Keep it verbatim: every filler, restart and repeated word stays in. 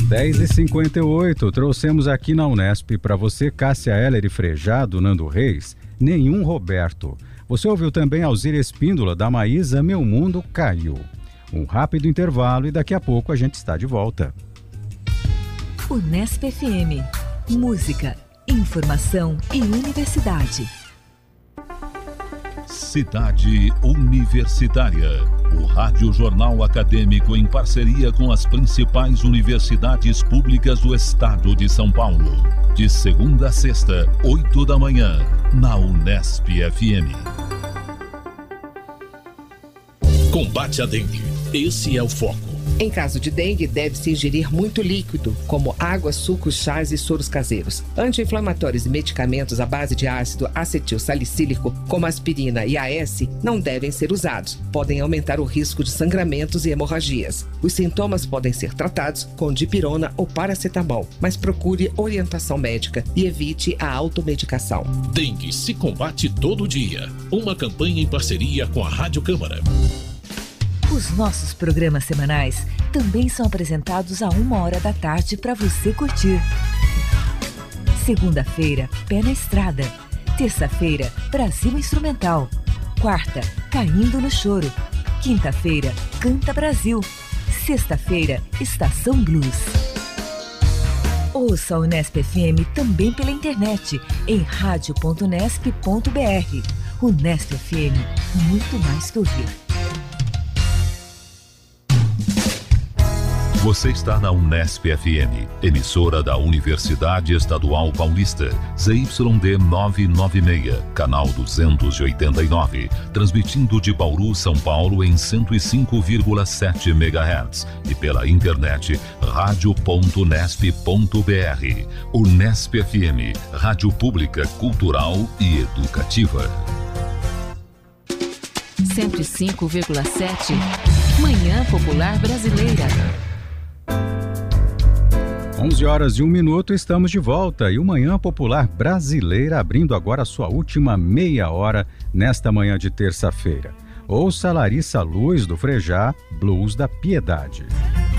dez e cinquenta e oito, trouxemos aqui na Unesp para você Cássia Eller e Frejado, Nando Reis, Nenhum Roberto. Você ouviu também Alzira Espíndola, da Maísa, Meu Mundo Caiu. Um rápido intervalo e daqui a pouco a gente está de volta. Unesp F M. Música, informação e universidade. Cidade Universitária. O Rádio Jornal Acadêmico em parceria com as principais universidades públicas do estado de São Paulo. De segunda a sexta, oito da manhã, na Unesp F M. Combate à dengue. Esse é o foco. Em caso de dengue, deve-se ingerir muito líquido, como água, sucos, chás e soros caseiros. Anti-inflamatórios e medicamentos à base de ácido acetil salicílico, como aspirina e A S, não devem ser usados. Podem aumentar o risco de sangramentos e hemorragias. Os sintomas podem ser tratados com dipirona ou paracetamol, mas procure orientação médica e evite a automedicação. Dengue se combate todo dia. Uma campanha em parceria com a Rádio Câmara. Os nossos programas semanais também são apresentados a uma hora da tarde para você curtir. Segunda-feira, Pé na Estrada. Terça-feira, Brasil Instrumental. Quarta, Caindo no Choro. Quinta-feira, Canta Brasil. Sexta-feira, Estação Blues. Ouça a Unesp F M também pela internet em rádio ponto unesp ponto b r. Unesp F M, muito mais que ouvir. Você está na Unesp F M, emissora da Universidade Estadual Paulista, Z Y D novecentos e noventa e seis, canal duzentos e oitenta e nove, transmitindo de Bauru, São Paulo em cento e cinco vírgula sete megahertz e pela internet rádio ponto unesp ponto b r. Unesp F M, rádio pública, cultural e educativa. cento e cinco vírgula sete, Manhã Popular Brasileira. onze horas e um minuto, estamos de volta e o Manhã Popular Brasileira abrindo agora a sua última meia hora nesta manhã de terça-feira. Ouça Larissa Luz do Frejá, Blues da Piedade.